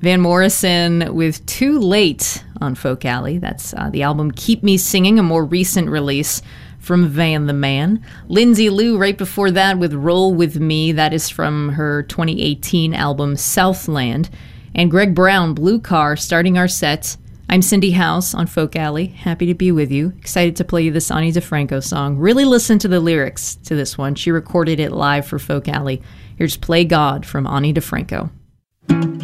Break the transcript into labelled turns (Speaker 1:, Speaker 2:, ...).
Speaker 1: Van Morrison with Too Late on Folk Alley. That's the album Keep Me Singing, a more recent release from Van the Man. Lindsay Lou right before that with Roll With Me. That is from her 2018 album Southland. And Greg Brown, Blue Car, starting our set. I'm Cindy House on Folk Alley. Happy to be with you. Excited to play you this Ani DiFranco song. Really listen to the lyrics to this one. She recorded it live for Folk Alley. Here's Play God from Ani DiFranco.